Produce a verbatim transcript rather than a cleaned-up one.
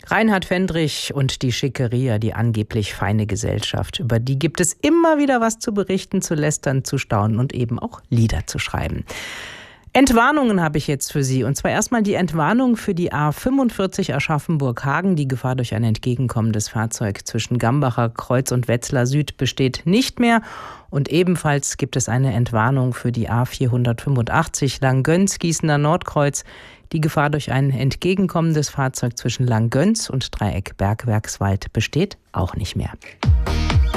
Reinhard Fendrich und die Schickeria, die angeblich feine Gesellschaft. Über die gibt es immer wieder was zu berichten, zu lästern, zu staunen und eben auch Lieder zu schreiben. Entwarnungen habe ich jetzt für Sie. Und zwar erstmal die Entwarnung für die A fünfundvierzig Aschaffenburg-Hagen. Die Gefahr durch ein entgegenkommendes Fahrzeug zwischen Gambacher Kreuz und Wetzlar Süd besteht nicht mehr. Und ebenfalls gibt es eine Entwarnung für die A vierhundertfünfundachtzig Langgöns Gießener Nordkreuz. Die Gefahr durch ein entgegenkommendes Fahrzeug zwischen Langgöns und Dreieck Bergwerkswald besteht auch nicht mehr.